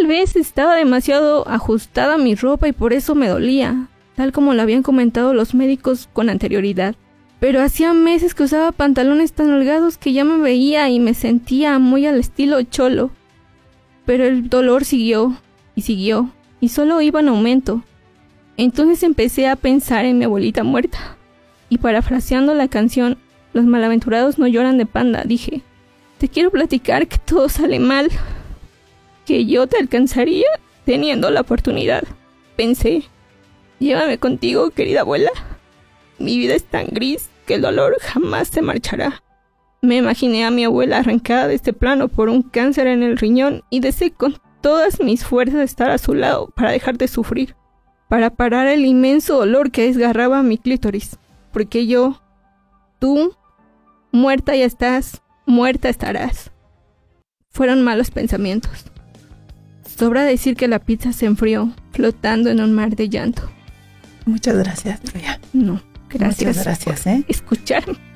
Tal vez estaba demasiado ajustada mi ropa y por eso me dolía, tal como lo habían comentado los médicos con anterioridad. Pero hacía meses que usaba pantalones tan holgados que ya me veía y me sentía muy al estilo cholo. Pero el dolor siguió, y solo iba en aumento. Entonces empecé a pensar en mi abuelita muerta. Y parafraseando la canción Los malaventurados no lloran de Panda, dije: te quiero platicar que todo sale mal, que yo te alcanzaría teniendo la oportunidad. Pensé: llévame contigo, querida abuela. Mi vida es tan gris que el dolor jamás se marchará. Me imaginé a mi abuela arrancada de este plano por un cáncer en el riñón y deseé con todas mis fuerzas estar a su lado para dejar de sufrir, para parar el inmenso dolor que desgarraba mi clítoris. Porque tú, muerta ya estás, muerta estarás. Fueron malos pensamientos. Sobra decir que la pizza se enfrió, flotando en un mar de llanto. Muchas gracias, Troya. No, gracias. Muchas gracias, por escucharme.